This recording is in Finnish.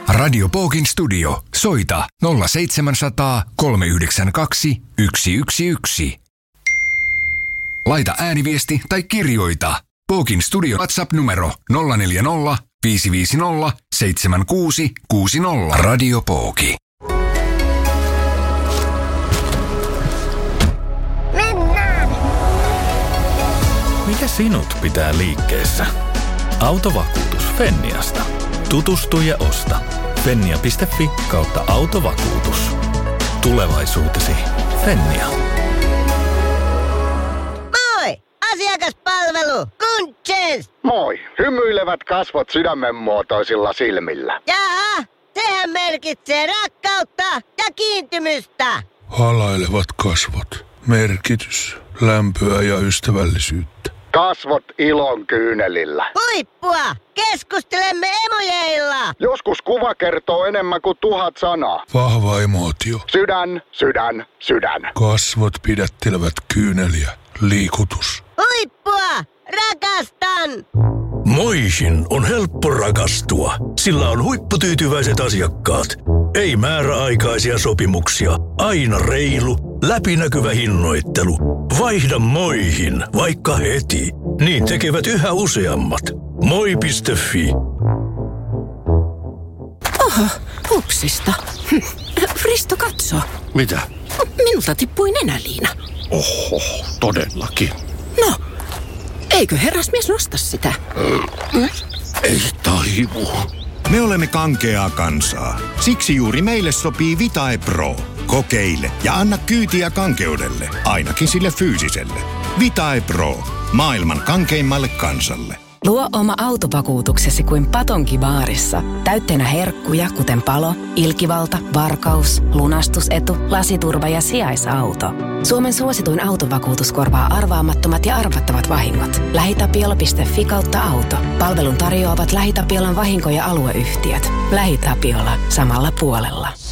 Radio Pookin studio. Soita 0700 392 111. Laita ääniviesti tai kirjoita. Pookin studio WhatsApp-numero 040 550 7660. Radio Pooki. Mennään! Mikä sinut pitää liikkeessä? Autovakuutus Fenniasta. Tutustu ja osta. Fennia.fi/autovakuutus. Tulevaisuutesi. Fennia. Moi! Asiakaspalvelu! Kunches! Moi! Hymyilevät kasvot sydämenmuotoisilla silmillä. Jaa, sehän merkitsee rakkautta ja kiintymystä. Halailevat kasvot. Merkitys, lämpöä ja ystävällisyyttä. Kasvot ilon kyynelillä. Huippua! Keskustelemme emojeilla! Joskus kuva kertoo enemmän kuin 1000 sanaa. Vahva emootio. Sydän, sydän, sydän. Kasvot pidättelevät kyyneliä. Liikutus. Huippua! Rakastan! Moihin on helppo rakastua. Sillä on huipputyytyväiset asiakkaat. Ei määräaikaisia sopimuksia. Aina reilu, läpinäkyvä hinnoittelu. Vaihda Moihin, vaikka heti. Niin tekevät yhä useammat. Moi.fi. Oho, hupsista. Risto, katso. Mitä? Minulta tippui nenäliina. Oho, todellakin. No, eikö herrasmies nosta sitä? Ei taivu. Me olemme kankeaa kansaa. Siksi juuri meille sopii Vitae Pro. Kokeile ja anna kyytiä kankeudelle, ainakin sille fyysiselle. Vitae Pro. Maailman kankeimmalle kansalle. Luo oma autovakuutuksesi kuin patonkibaarissa. Täytteenä herkkuja, kuten palo, ilkivalta, varkaus, lunastusetu, lasiturva ja sijaisauto. Suomen suosituin autovakuutus korvaa arvaamattomat ja arvattavat vahingot. LähiTapiola.fi/auto. Palvelun tarjoavat LähiTapiolan vahinko- ja alueyhtiöt. LähiTapiola. Samalla puolella.